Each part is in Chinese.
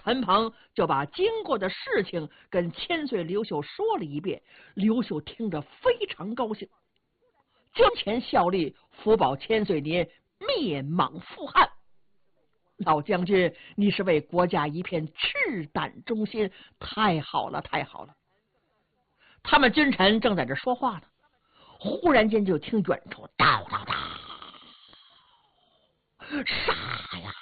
陈鹏就把经过的事情跟千岁刘秀说了一遍，刘秀听着非常高兴，捐钱效力，福保千岁您灭莽复汉。老将军，你是为国家一片赤胆忠心，太好了，太好了。他们君臣正在这说话呢，忽然间就听远处哒哒哒，杀呀！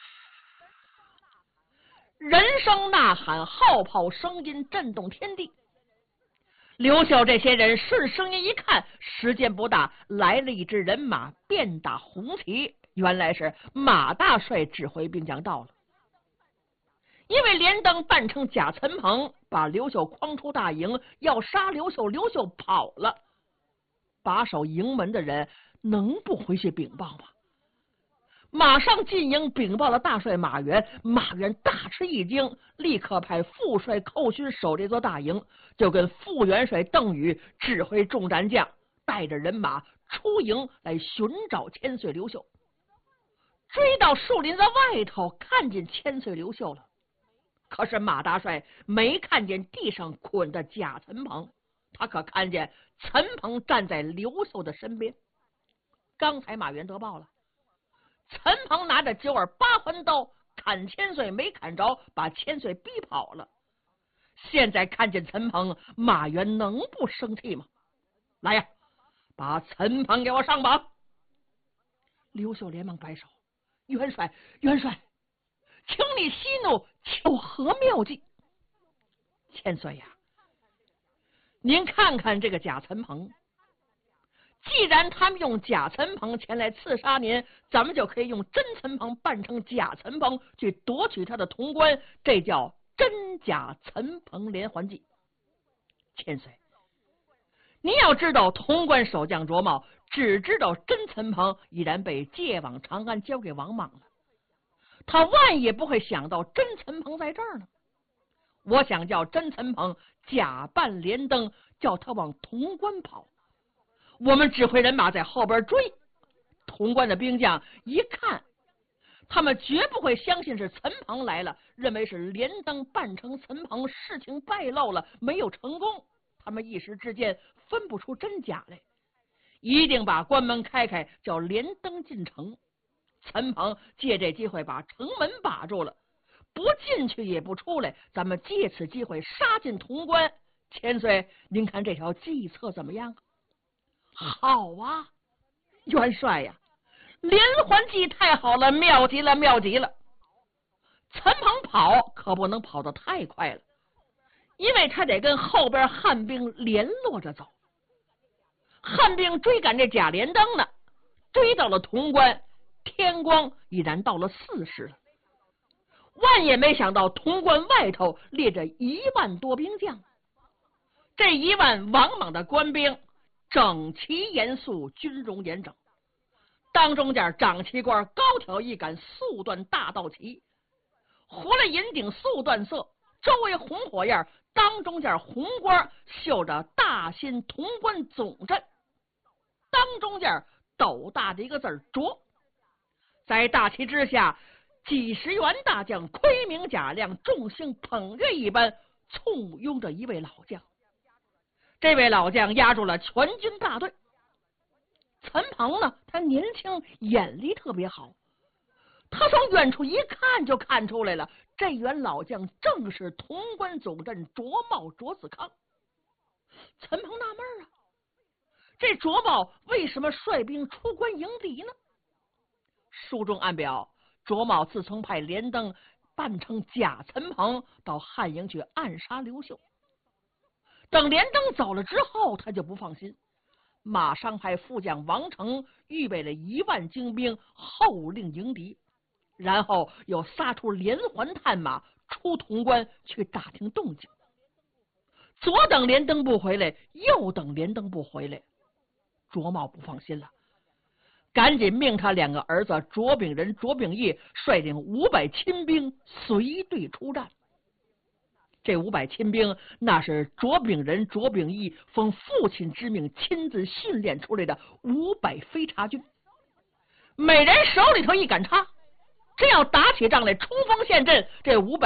人声呐喊，号炮声音震动天地。刘秀这些人顺声音一看，时间不大，来了一支人马，遍打红旗。原来是马大帅指挥兵将到了。因为连登扮成贾岑鹏，把刘秀诓出大营，要杀刘秀，刘秀跑了。把守营门的人能不回去禀报吗？马上进营禀报了大帅马援，马援大吃一惊，立刻派副帅寇勋守这座大营，就跟副元帅邓禹指挥众战将，带着人马出营来寻找千岁刘秀。追到树林子外头，看见千岁刘秀了，可是马大帅没看见地上捆的贾岑鹏，他可看见岑鹏站在刘秀的身边。刚才马援得报了，岑鹏拿着9耳8环刀砍千岁，没砍着，把千岁逼跑了。现在看见岑鹏，马援能不生气吗？来呀，把岑鹏给我上榜！刘秀连忙摆手，元帅，元帅，请你息怒，有何妙计？千岁呀，您看看这个贾岑鹏，既然他们用贾岑鹏前来刺杀您，咱们就可以用真岑鹏扮成贾岑鹏去夺取他的潼关，这叫真假岑鹏连环计。千岁，您要知道，潼关守将卓茂只知道真岑鹏已然被借往长安，交给王莽了，他万也不会想到真岑鹏在这儿呢。我想叫真岑鹏假扮连登，叫他往潼关跑，我们指挥人马在后边追。潼关的兵将一看，他们绝不会相信是岑鹏来了，认为是连登扮成岑鹏，事情败露了，没有成功，他们一时之间分不出真假来，一定把关门开开，叫连登进城。岑鹏借这机会把城门把住了，不进去也不出来，咱们借此机会杀进潼关。千岁，您看这条计策怎么样？好啊，元帅呀，连环计太好了，妙极了，妙极了。岑鹏跑可不能跑得太快了，因为他得跟后边汉兵联络着走。汉兵追赶这贾连登呢，追到了潼关，天光已然到了4时了。万也没想到潼关外头列着1万多兵将，这1万王莽的官兵整齐严肃，军容严整，当中间掌旗官高挑一杆素缎大道旗，活了银顶素缎色，周围红火焰，当中间红光绣着大新潼关总镇，当中间斗大的一个字卓。在大旗之下，几十员大将盔明甲亮，众星捧月一般，簇拥着一位老将。这位老将压住了全军大队。岑鹏呢，他年轻，眼力特别好，他从远处一看就看出来了，这员老将正是潼关总镇卓茂卓子康。岑鹏纳闷啊，这卓茂为什么率兵出关迎敌呢？书中暗表，卓茂自从派连登扮成假岑鹏到汉营去暗杀刘秀，等连登走了之后，他就不放心，马上派副将王成预备了1万精兵，后令迎敌，然后又撒出连环探马出潼关去打听动静。左等连登不回来，右等连登不回来，卓茂不放心了，赶紧命他2个儿子卓炳仁、卓炳义率领500亲兵随队出战。这500亲兵，那是卓炳仁、卓炳义奉父亲之命亲自训练出来的500飞察军，每人手里头一杆叉，真要打起仗来冲锋陷阵，这500